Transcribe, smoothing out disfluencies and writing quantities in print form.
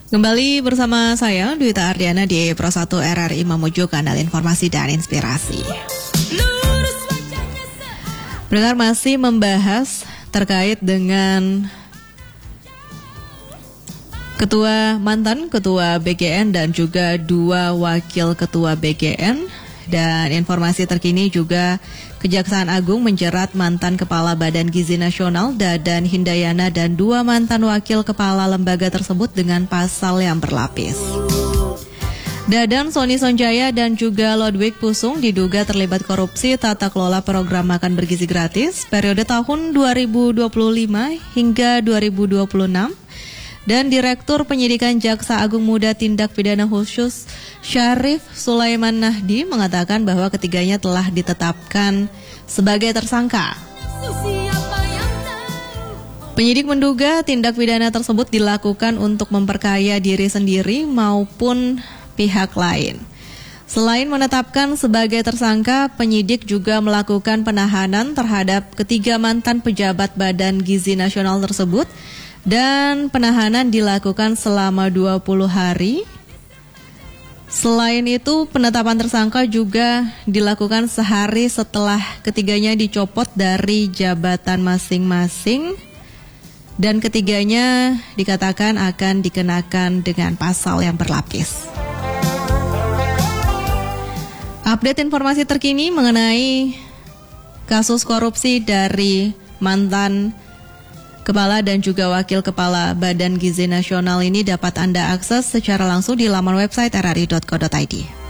Kembali bersama saya, Dwita Ardiana di Pro 1 RRI Mamuju, kanal informasi dan inspirasi. Pendengar, masih membahas terkait dengan mantan ketua BGN dan juga 2 wakil ketua BGN. Dan informasi terkini juga Kejaksaan Agung menjerat mantan Kepala Badan Gizi Nasional Dadan Hindayana dan 2 mantan wakil kepala lembaga tersebut dengan pasal yang berlapis. Dadan Sony Sonjaya dan juga Lodwig Pusung diduga terlibat korupsi tata kelola program makan bergizi gratis periode tahun 2025 hingga 2026. Dan Direktur Penyidikan Jaksa Agung Muda Tindak Pidana Khusus Syarif Sulaiman Nahdi mengatakan bahwa ketiganya telah ditetapkan sebagai tersangka. Penyidik menduga tindak pidana tersebut dilakukan untuk memperkaya diri sendiri maupun pihak lain. Selain menetapkan sebagai tersangka, penyidik juga melakukan penahanan terhadap ketiga mantan pejabat Badan Gizi Nasional tersebut. Dan penahanan dilakukan selama 20 hari. Selain itu, penetapan tersangka juga dilakukan sehari setelah ketiganya dicopot dari jabatan masing-masing. Dan ketiganya dikatakan akan dikenakan dengan pasal yang berlapis. Update informasi terkini mengenai kasus korupsi dari mantan Kepala dan juga Wakil Kepala Badan Gizi Nasional ini dapat Anda akses secara langsung di laman website rri.co.id.